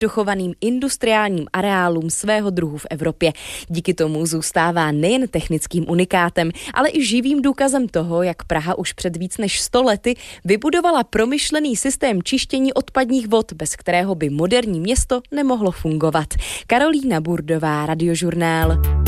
dochovaným industriálním areálům svého druhu v Evropě. Díky tomu zůstává nejen technickým unikátem, ale i živým důkazem toho, jak Praha už před víc než 100 lety vybudovala promyšlený systém čištění odpadních vod, bez kterého by moderní město nemohlo fungovat. Karolína Burdová, Radiožurnál.